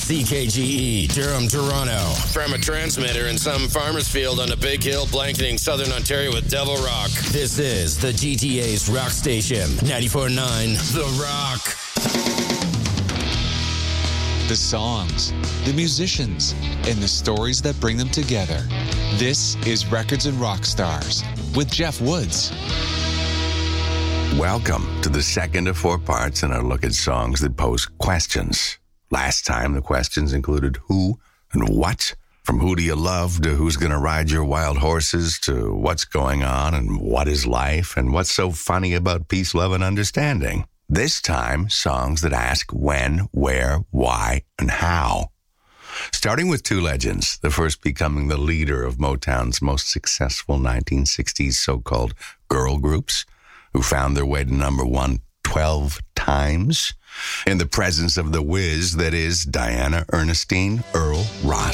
CKGE, Durham, Toronto. From a transmitter in some farmer's field on a big hill blanketing southern Ontario with Devil Rock. This is the GTA's rock station, 94.9 The Rock. The songs, the musicians, and the stories that bring them together. This is Records and Rock Stars with Jeff Woods. Welcome to the second of 4 parts in our look at songs that pose questions. Last time, the questions included who and what, from who do you love to who's going to ride your wild horses to what's going on and what is life and what's so funny about peace, love, and understanding. This time, songs that ask when, where, why, and how. Starting with two legends, the first becoming the leader of Motown's most successful 1960s so-called girl groups, who found their way to number one 12 times, in the presence of the whiz that is Diana Ernestine Earl Ross.